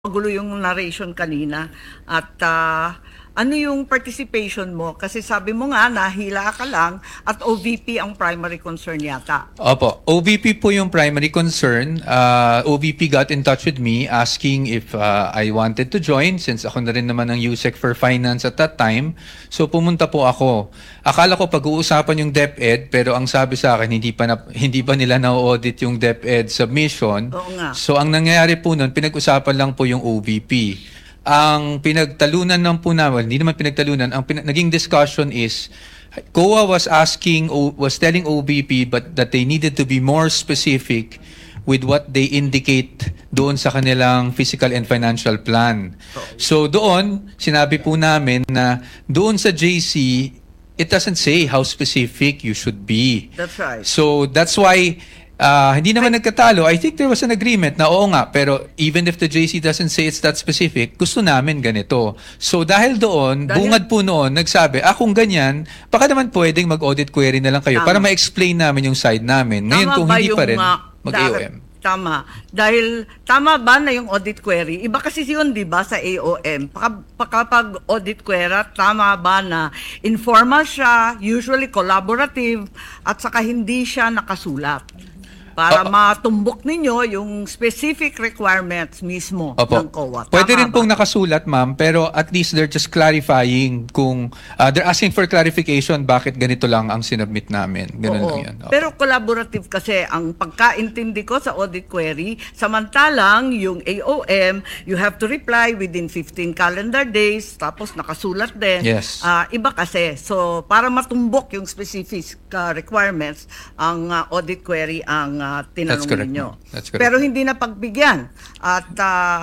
Magulo yung narration kanina at ano yung participation mo? Kasi sabi mo nga nahila ka lang at OVP ang primary concern yata. Opo, OVP po yung primary concern. OVP got in touch with me asking if I wanted to join since ako na rin naman ang USEC for Finance at that time. So pumunta po ako. Akala ko pag-uusapan yung DepEd pero ang sabi sa akin hindi pa nila na-audit yung DepEd submission. Oo nga. So ang nangyayari po nun, pinag-usapan lang po yung OVP. Ang pinagtalunan ng po namin, hindi naman pinagtalunan, naging discussion is COA was telling OVP but that they needed to be more specific with what they indicate doon sa kanilang physical and financial plan. So doon, sinabi po namin na doon sa JC, it doesn't say how specific you should be. That's right. So that's why hindi naman nagkatalo. I think there was an agreement na oo nga, pero even if the JC doesn't say it's that specific, gusto namin ganito. So dahil doon, bungad po noon, nagsabi, kung ganyan, baka naman pwedeng mag-audit query na lang kayo para ma-explain namin yung side namin. Ngayon kung hindi pa rin, mag-AOM. Tama. Dahil tama ba na yung audit query? Iba kasi yun, di ba, sa AOM. Kapag audit query, tama ba na informal siya, usually collaborative, at saka hindi siya nakasulat? Para matumbok ninyo yung specific requirements mismo ng COA. Pwede rin pong nakasulat, ma'am, pero at least they're just clarifying kung they're asking for clarification bakit ganito lang ang sinubmit namin. Ganun lang yan. Pero collaborative kasi ang pagkaintindi ko sa audit query, samantalang yung AOM, you have to reply within 15 calendar days, tapos nakasulat din. Yes. Iba kasi. So, para matumbok yung specific requirements, ang audit query ang tinanong ninyo. Pero hindi na pagbigyan at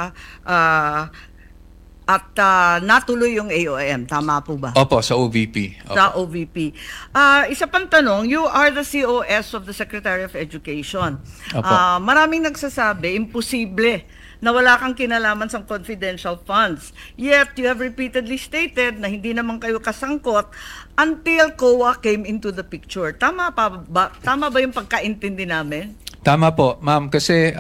natuloy yung AOM. Tama po ba? Opo, sa OVP. Sa OVP. Isa pang tanong, you are the COS of the Secretary of Education. Maraming nagsasabi, imposible na wala kang kinalaman sa confidential funds. Yet, you have repeatedly stated na hindi naman kayo kasangkot until COA came into the picture. Tama ba yung pagkaintindi namin? Tama po, ma'am. Kasi,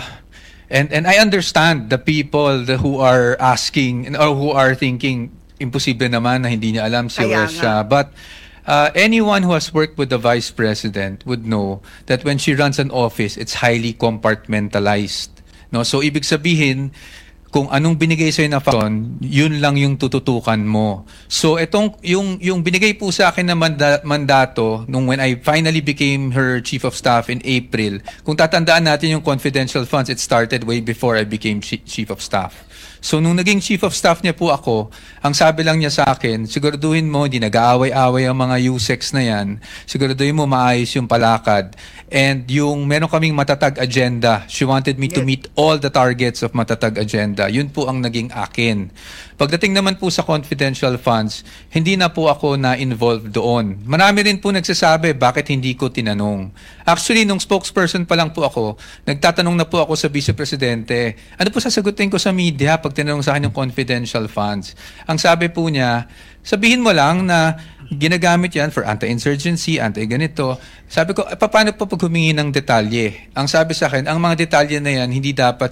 and I understand the people who are asking or who are thinking, imposible naman na hindi niya alam si siya. But, anyone who has worked with the Vice President would know that when she runs an office, it's highly compartmentalized. No, so ibig sabihin kung anong binigay sa'yo na function, yun lang yung tututukan mo. So itong yung binigay po sa akin na mandato nung when I finally became her chief of staff in April. Kung tatandaan natin yung confidential funds, it started way before I became chief of staff. So nung naging chief of staff niya po ako, ang sabi lang niya sa akin, siguraduhin mo hindi nag-aaway-aaway ang mga USECs na yan. Siguraduhin mo maayos yung palakad. And yung meron kaming matatag agenda. She wanted me to meet all the targets of matatag agenda. Yun po ang naging akin. Pagdating naman po sa confidential funds, hindi na po ako na-involved doon. Marami rin po nagsasabi, bakit hindi ko tinanong? Actually, nung spokesperson pa lang po ako, nagtatanong na po ako sa Vice Presidente, ano po sasagutin ko sa media pag tinanong sa akin yung confidential funds? Ang sabi po niya, sabihin mo lang na ginagamit yan for anti-insurgency, anti-ganito. Sabi ko, paano po pag humingi ng detalye? Ang sabi sa akin, ang mga detalye na yan, hindi dapat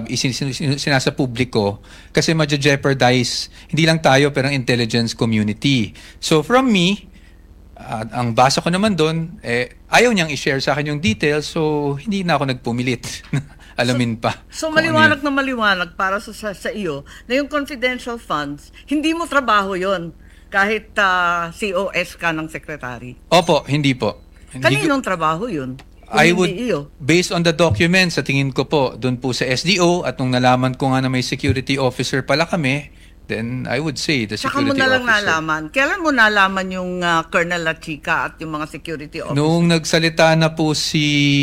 sinasa publiko kasi ma-jeopardize, hindi lang tayo, pero ang intelligence community. So from me, ang basa ko naman doon, ayaw niyang i-share sa akin yung details, so hindi na ako nagpumilit. Alamin pa. So maliwanag na maliwanag para sa iyo na yung confidential funds, hindi mo trabaho yon kahit COS ka ng secretary. Opo, hindi po. Kaninong trabaho yun? Based on the documents, sa tingin ko po, doon po sa SDO, at nung nalaman ko nga na may security officer pala kami, then I would say the security officer. Saka mo na lang nalaman. Kailan mo nalaman yung Colonel Lachica at yung mga security officer? Noong nagsalita na po si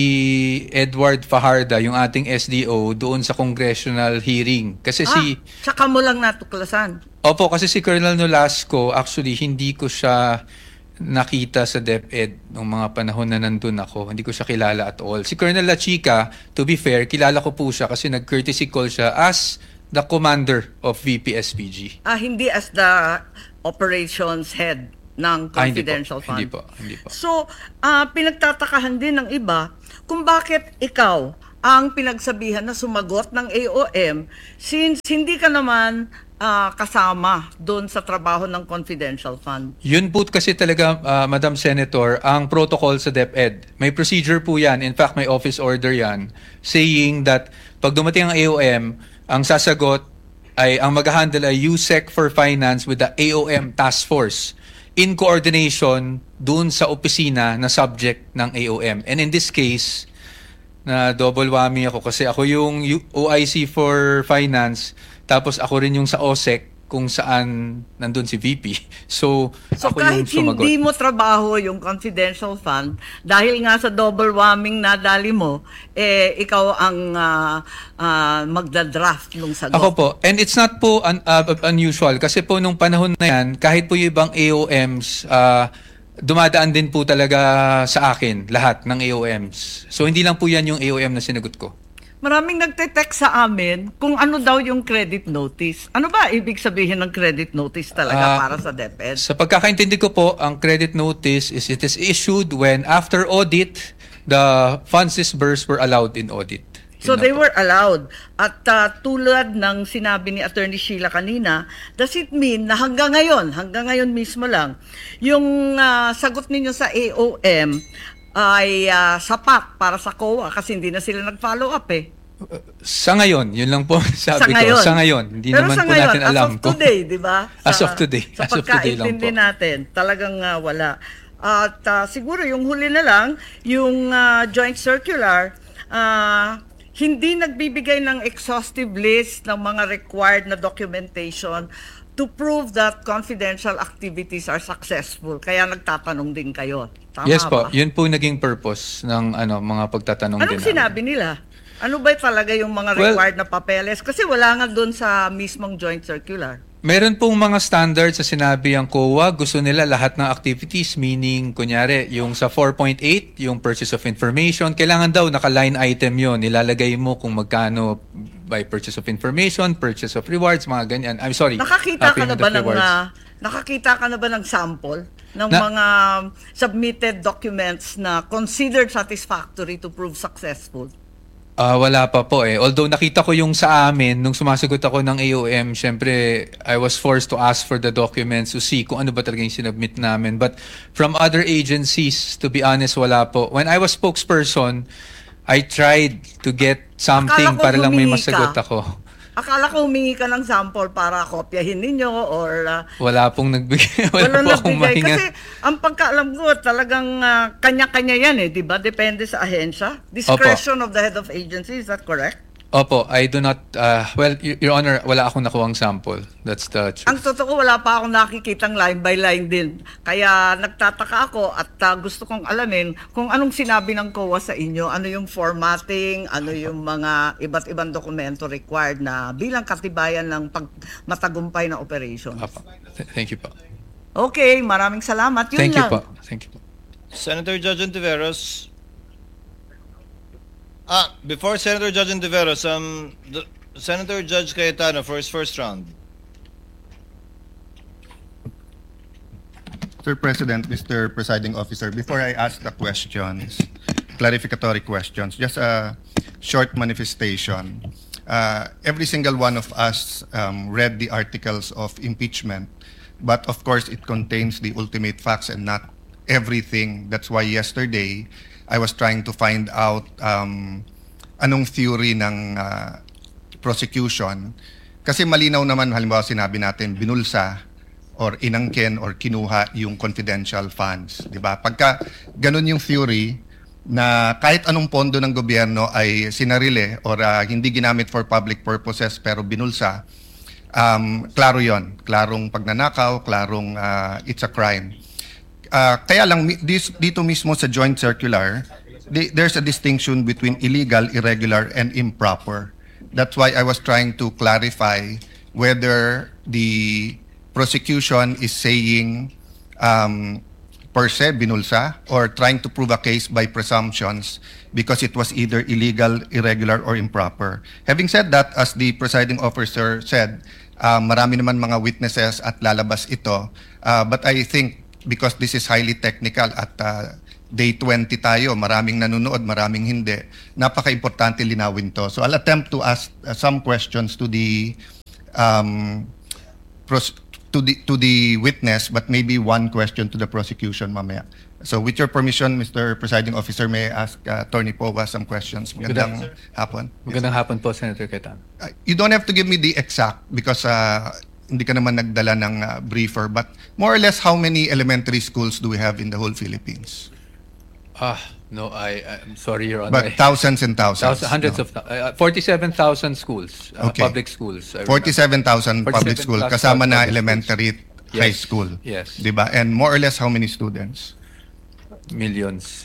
Edward Fajarda, yung ating SDO, doon sa congressional hearing. Kasi saka mo lang natuklasan? Opo, kasi si Colonel Nolasco, actually, hindi ko siya nakita sa DepEd nung mga panahon na nandun ako. Hindi ko siya kilala at all. Si Colonel Lachica, to be fair, kilala ko po siya kasi nag-courtesy call siya as the commander of VP-SPG. Hindi as the operations head ng confidential fund? Hindi po. So, pinagtatakahan din ng iba kung bakit ikaw ang pinagsabihan na sumagot ng AOM since hindi ka naman kasama doon sa trabaho ng confidential fund? Yun po kasi talaga, Madam Senator, ang protocol sa DepEd. May procedure po yan. In fact, may office order yan saying that pag dumating ang AOM, ang sasagot ay ang mag-handle ay USEC for Finance with the AOM Task Force in coordination doon sa opisina na subject ng AOM. And in this case, na double whammy ako kasi ako yung OIC for Finance, tapos ako rin yung sa OSEC kung saan nandun si VP. So ako yung kahit sumagot. hindi mo trabaho yung confidential fund, dahil nga sa double whammy nadali mo, ikaw ang magda-draft ng sagot. Ako po. And it's not po unusual kasi po nung panahon na yan, kahit po yung ibang AOMs, dumadaan din po talaga sa akin lahat ng AOMs. So hindi lang po yan yung AOM na sinagot ko. Maraming nagte-text sa amin kung ano daw yung credit notice. Ano ba ibig sabihin ng credit notice talaga para sa DepEd? Sa pagkakaintindi ko po, ang credit notice is it is issued when after audit, the funds disbursed were allowed in audit. So they were allowed. At tulad ng sinabi ni Attorney Sheila kanina, does it mean na hanggang ngayon mismo lang, yung sagot ninyo sa AOM ay sapat para sa COA kasi hindi na sila nag-follow up Sa ngayon, yun lang po sabi ko. Sa ngayon. Hindi pero naman sa po ngayon, natin alam as of today, di ba? As of today. Sa As of today lang pagkaintindi po. natin, talagang wala. At siguro yung huli na lang, yung joint circular, hindi nagbibigay ng exhaustive list ng mga required na documentation to prove that confidential activities are successful. Kaya nagtatanong din kayo. Tama Yes po, ba? yun po naging purpose ng mga pagtatanong din. Anong sinabi nila? Ano ba talaga yung mga required na papeles? Kasi wala nga doon sa mismong joint circular. Meron pong mga standards sa sinabi ang COA. Gusto nila lahat ng activities, meaning, kunyari, yung sa 4.8, yung purchase of information, kailangan daw naka-line item yon. Nilalagay mo kung magkano by purchase of information, purchase of rewards, mga ganyan. I'm sorry. Nakakita ka na ba ng rewards. nakakita ka na ba ng sample ng mga submitted documents na considered satisfactory to prove successful? Wala pa po Although nakita ko yung sa amin, nung sumasagot ako ng AOM, syempre, I was forced to ask for the documents to see kung ano ba talaga yung sinubmit namin. But from other agencies, to be honest, wala po. When I was spokesperson, I tried to get something para lang may masagot ako. Akala ko humingi ka ng sample para kopyahin ninyo or... wala pong nagbigay. Wala po akong mahinga. Kasi ang pagkaalam ko talagang kanya-kanya yan di ba? Depende sa ahensya. Discretion of the head of agency, is that correct? Opo, I do not... well, Your Honor, wala akong nakuhang sample. That's the truth. Ang totoo, wala pa akong nakikitang line by line din. Kaya nagtataka ako at gusto kong alamin kung anong sinabi ng COA sa inyo, ano yung formatting, ano yung mga iba't ibang dokumento required na bilang katibayan ng matagumpay na operation. Opo. Thank you po. Okay, maraming salamat. Yun Thank lang. you po. Thank you po. Senator Judge Ontiveros. Before Senator Judge Ontiveros, Senator Judge Cayetano for his first round. Mr. President, Mr. Presiding Officer, before I ask the questions, clarificatory questions, just a short manifestation. Every single one of us read the articles of impeachment, but of course it contains the ultimate facts and not everything. That's why yesterday, I was trying to find out anong theory ng prosecution. Kasi malinaw naman, halimbawa sinabi natin, binulsa or inangkin or kinuha yung confidential funds. Diba? Pagka ganun yung theory na kahit anong pondo ng gobyerno ay sinarile or hindi ginamit for public purposes pero binulsa, klaro yon. Klarong pagnanakaw, klarong it's a crime. Kaya lang dito mismo sa joint circular, there's a distinction between illegal, irregular, and improper. That's why I was trying to clarify whether the prosecution is saying per se binulsa or trying to prove a case by presumptions because it was either illegal, irregular, or improper. Having said that, as the presiding officer said, marami naman mga witnesses at lalabas ito. But I think because this is highly technical at day 20 tayo, maraming nanonood, maraming hindi. Napaka-importante linawin to. So I'll attempt to ask some questions to the to the witness, but maybe one question to the prosecution mamaya. So with your permission, Mr. Presiding Officer, may I ask Attorney Powa some questions? Magandang hapon. Magandang hapon po, Senator Cayetano. You don't have to give me the exact because hindi ka naman nagdala ng briefer, but more or less how many elementary schools do we have in the whole Philippines? No, I'm sorry, Your Honor. But thousands and thousands. Hundreds of 47,000 schools, Okay. public schools. I remember. 47,000 public school, 47,000 kasama na public elementary, high Yes. school. Yes. Diba? And more or less how many students? Millions.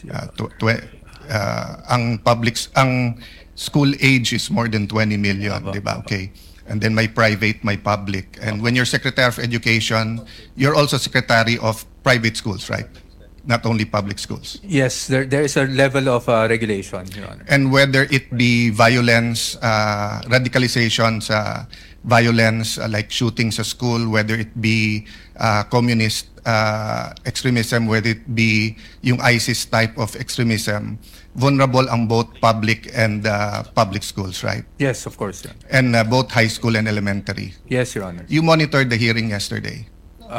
Ang school age is more than 20 million, Aba, diba? aba. Okay. And then may private, may public. And when you're Secretary of Education, you're also Secretary of private schools, right? Not only public schools. Yes, there is a level of regulation, Your Honor. And whether it be violence, radicalization sa violence, like shooting sa school, whether it be communist extremism, whether it be yung ISIS type of extremism, vulnerable ang both public and public schools, right? Yes, of course, Your Honor. And both high school and elementary. Yes, Your Honor. You monitored the hearing yesterday.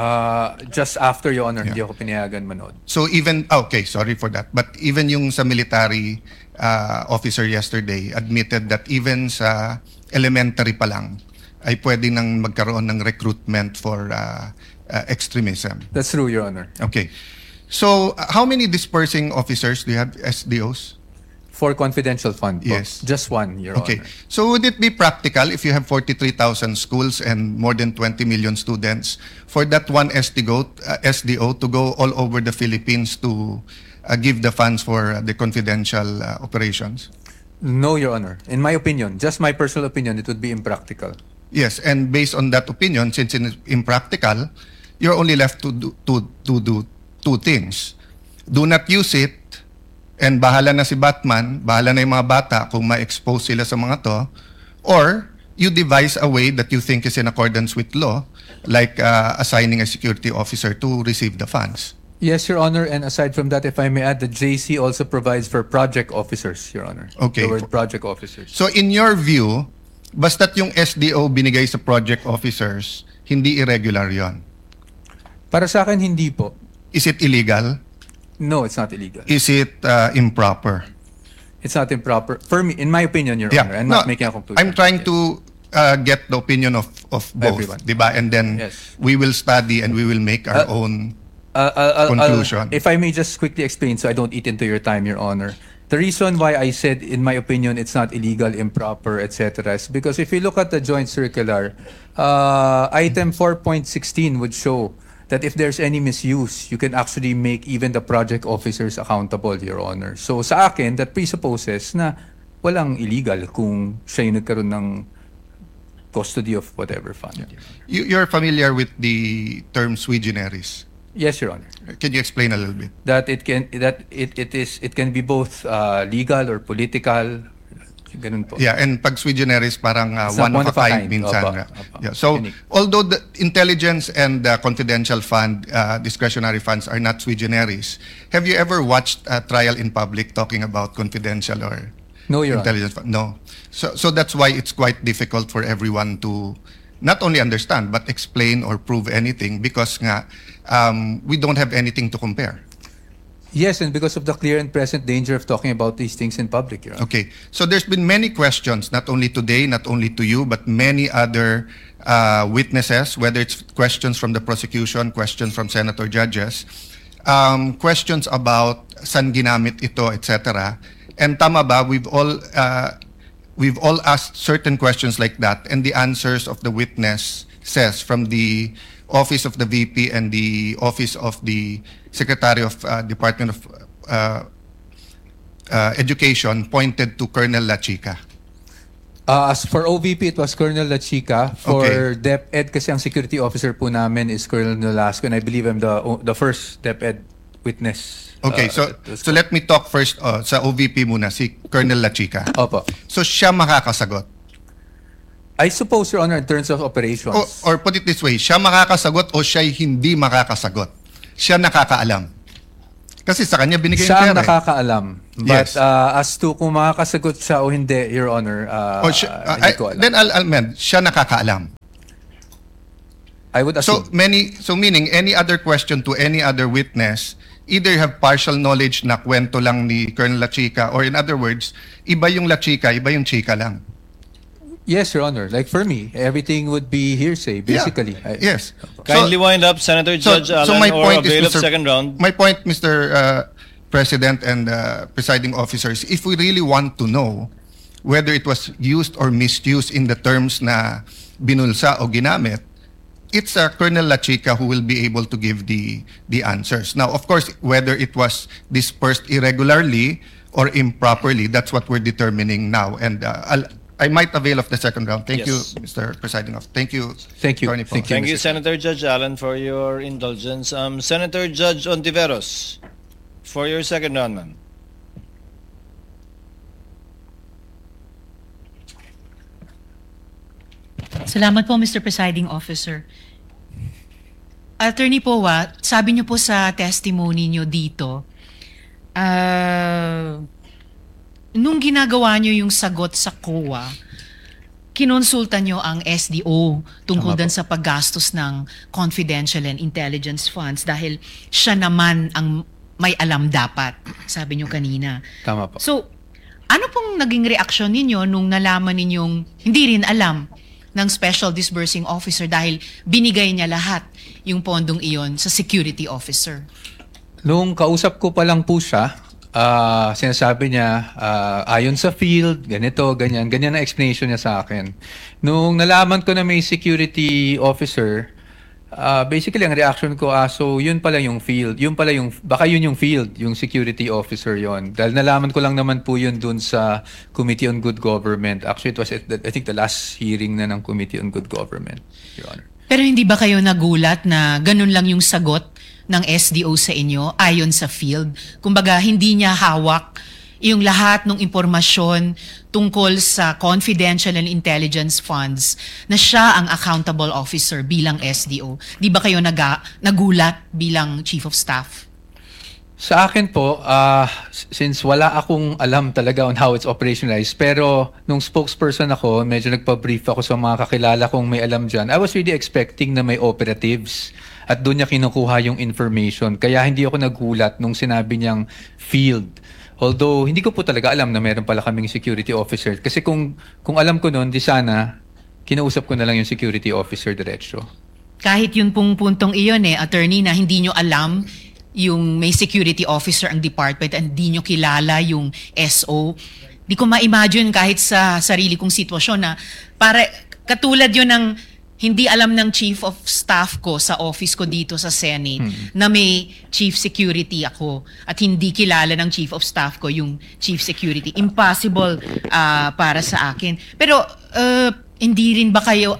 Just after, Your Honor, hindi ako pinayagan manood. So even, okay, sorry for that. But even yung sa military officer yesterday admitted that even sa elementary pa lang ay pwede nang magkaroon ng recruitment for extremism. That's true, Your Honor. Okay. So how many dispersing officers do you have, SDOs? For confidential fund po. Yes. Just one, Your Okay. Honor. So would it be practical if you have 43,000 schools and more than 20 million students for that one SDO to go all over the Philippines to give the funds for the confidential operations? No, Your Honor. In my opinion, just my personal opinion, it would be impractical. Yes, and based on that opinion, since it's impractical, you're only left to do two things. Do not use it, and bahala na si Batman, bahala na yung mga bata kung ma-expose sila sa mga to, or you devise a way that you think is in accordance with law, like assigning a security officer to receive the funds. Yes, Your Honor. And aside from that, if I may add, the JC also provides for project officers, Your Honor. Okay. The word project officers. So in your view, basta't yung SDO binigay sa project officers, hindi irregular yon. Para sa akin, hindi po. Is it illegal? No, it's not illegal. Is it improper? It's not improper. For me, in my opinion, Your Honor, I'm not making a conclusion. I'm trying Yes. to get the opinion of both, Everyone. diba? And then Yes. we will study and we will make our own conclusion. If I may just quickly explain so I don't eat into your time, Your Honor. The reason why I said, in my opinion, it's not illegal, improper, etc. is because if you look at the joint circular, item 4.16 would show that if there's any misuse, you can actually make even the project officers accountable, Your Honor. So sa akin, that presupposes na walang illegal kung siya yung nagkaroon ng custody of whatever fund. You're familiar with the term sui generis. Yes, Your Honor. Can you explain a little bit? That it can be both legal or political, ganun po. Yeah, and pag sui generis parang It's one not of a kind minsan. Opo, nga. opo. Yeah. So Unique. although the intelligence and confidential fund, discretionary funds are not sui generis, have you ever watched a trial in public talking about confidential or No, Your Honor. intelligence fund? No. So that's why it's quite difficult for everyone to not only understand but explain or prove anything because nga we don't have anything to compare. Yes, and because of the clear and present danger of talking about these things in public, Your Honor. Okay. So there's been many questions, not only today, not only to you, but many other witnesses, whether it's questions from the prosecution, questions from senator judges, questions about saan ginamit ito, etc. And tama ba, we've all asked certain questions like that, and the answers of the witness says from the office of the VP and the office of the Secretary of Department of Education pointed to Colonel La Chica. As for OVP, it was Colonel La Chica. For Okay. DepEd, kasi ang security officer po namin is Colonel Nolasco, and I believe I'm the first DepEd witness. Okay, so let me talk first sa OVP muna, si Colonel La Chica. Opo. So siya makakasagot. I suppose, Your Honor, in terms of operations. Or put it this way, siya makakasagot o siya hindi makakasagot? Siya nakakaalam. Kasi sa kanya binigay yung Siya ang pera. nakakaalam. But Yes. as to kung makakasagot siya o hindi, Your Honor, hindi ko alam. Then I'll amend, siya nakakaalam. I would So assume. meaning any other question to any other witness, either have partial knowledge na kwento lang ni Colonel La Chica, or in other words, iba yung La Chica, iba yung Chica lang. Yes, Your Honor. Like for me, everything would be hearsay, basically. Yeah. Yes. Kindly wind up, Senator Judge Allen, or avail of second round. My point, Mr. President and presiding officers, if we really want to know whether it was used or misused in the terms na binulsa o ginamit, it's Colonel La Chica who will be able to give the answers. Now, of course, whether it was dispersed irregularly or improperly, that's what we're determining now. And I might avail of the second round. Thank Yes. you, Mr. Presiding Officer. Thank you. Thank you. Attorney Paul. Thank you. Thank you, Mr. Senator Judge Allen, for your indulgence. Senator Judge Ontiveros, for your second round, ma'am. Salamat po, Mr. Presiding Officer. Attorney Powa, sabi niyo po sa testimony niyo dito, nung ginagawa niyo yung sagot sa COA, kinonsulta niyo ang SDO tungkol Tama dan po. sa paggastos ng confidential and intelligence funds dahil siya naman ang may alam dapat, sabi niyo kanina. Tama po. So, ano pong naging reaksyon ninyo nung nalaman ninyong hindi rin alam ng Special Disbursing Officer dahil binigay niya lahat yung pondong iyon sa security officer? Nung kausap ko pa lang po siya, sinasabi niya, ayon sa field, ganito, ganyan. Ganyan ang explanation niya sa akin. Nung nalaman ko na may security officer, basically ang reaction ko, so yun pala yung field. Baka yun yung field, yung security officer yon. Dahil nalaman ko lang naman po yun dun sa Committee on Good Government. Actually, it was, I think, the last hearing na ng Committee on Good Government, Your Honor. Pero hindi ba kayo nagulat na ganun lang yung sagot ng SDO sa inyo ayon sa field? Kumbaga, hindi niya hawak yung lahat ng impormasyon tungkol sa confidential and intelligence funds na siya ang accountable officer bilang SDO. Di ba kayo nagulat bilang Chief of Staff? Sa akin po, since wala akong alam talaga on how it's operationalized, pero nung spokesperson ako, medyo nagpa-brief ako sa mga kakilala kong may alam dyan, I was really expecting na may operatives at doon niya kinukuha yung information. Kaya hindi ako nagulat nung sinabi niyang field. Although, hindi ko po talaga alam na meron pala kaming security officer. Kasi kung alam ko noon, di sana, kinausap ko na lang yung security officer diretso. Kahit yun pong puntong iyon attorney, na hindi nyo alam yung may security officer ang department and di nyo kilala yung SO. Di ko ma-imagine kahit sa sarili kong sitwasyon na katulad yun ng hindi alam ng chief of staff ko sa office ko dito sa Senate na may chief security ako at hindi kilala ng chief of staff ko yung chief security. Impossible para sa akin. Pero hindi rin ba kayo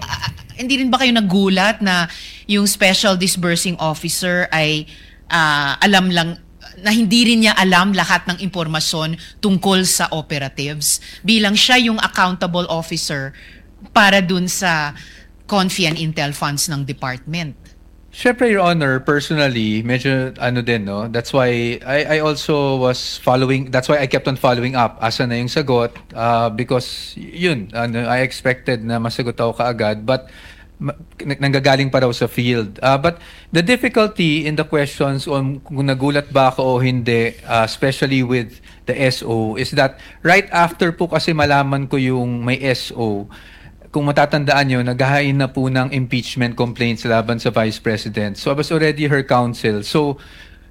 nagulat na yung special disbursing officer ay alam lang na hindi rin niya alam lahat ng impormasyon tungkol sa operatives bilang siya yung accountable officer para dun sa Confi and Intel funds ng department? Syempre, Your Honor, personally, medyo din, no? That's why I also was following, that's why I kept on following up. Asa na yung sagot? Because yun, I expected na masagot ako kaagad, but nanggagaling pa raw sa field. But the difficulty in the questions on kung nagulat ba ako o hindi, especially with the SO, is that right after po kasi malaman ko yung may SO, kung matatandaan nyo, naghahain na po ng impeachment complaints laban sa Vice President. So I was already her counsel. So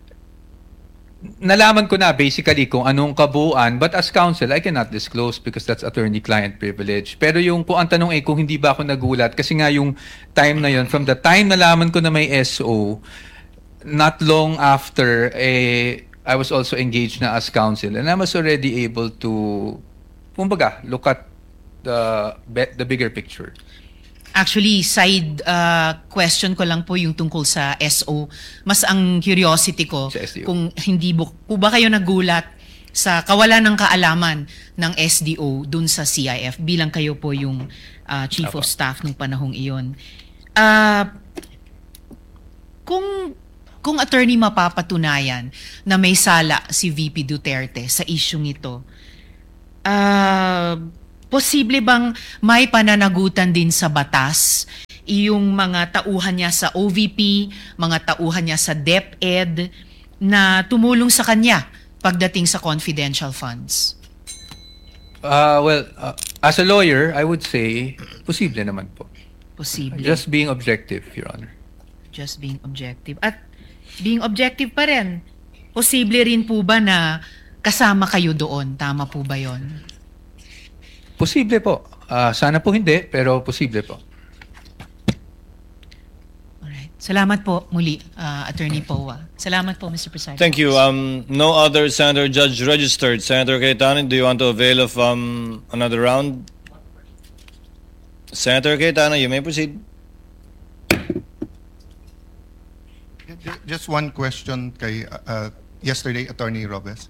nalaman ko na basically kung anong kabuuan, but as counsel, I cannot disclose because that's attorney-client privilege. Pero kung ang tanong kung hindi ba ako nagulat, kasi nga yung time na yon, from the time nalaman ko na may SO, not long after, I was also engaged na as counsel. And I was already able to, kumbaga, look at the bigger picture. Actually, side question ko lang po yung tungkol sa SO. Mas ang curiosity ko, Sa SDO. kung ba kayo nagulat sa kawalan ng kaalaman ng SDO dun sa CIF bilang kayo po yung Chief of Staff nung panahong iyon. Kung kung attorney mapapatunayan na may sala si VP Duterte sa isyung ito, posible bang may pananagutan din sa batas yung mga tauhan niya sa OVP, mga tauhan niya sa DepEd na tumulong sa kanya pagdating sa confidential funds? Well, as a lawyer, I would say, posible naman po. Posible. Just being objective, Your Honor. Just being objective. At being objective pa rin, posible rin po ba na kasama kayo doon? Tama po ba yon? Posible po. Sana po hindi, pero posible po. Alright. Salamat po muli, Attorney Poa. Salamat po, Mr. Presiding Thank you. Officer. No other senator judge registered. Senator Cayetano, do you want to avail of another round? Senator Cayetano, you may proceed. Just one question kay yesterday, Attorney Robes.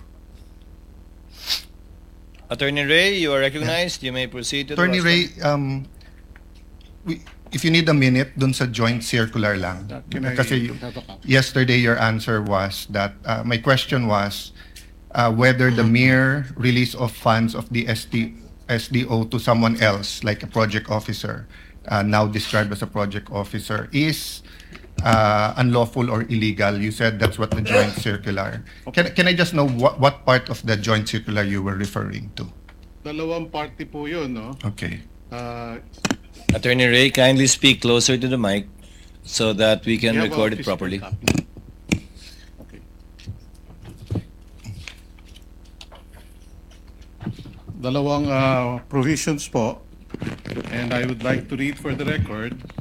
Attorney Ray, you are recognized. You may proceed to Attorney the rostrum. Ray, if you need a minute dun sa joint circular lang. Kasi yesterday your answer was that, my question was whether the mere release of funds of the SDO to someone else, like a project officer, now described as a project officer, is unlawful or illegal. You said that's what the joint circular. Can I just know what part of the joint circular you were referring to? Dalawang party po yun, no? Okay. Attorney Ray, kindly speak closer to the mic so that we can We have record a it properly. physical copy. Okay. Dalawang provisions po, and I would like to read for the record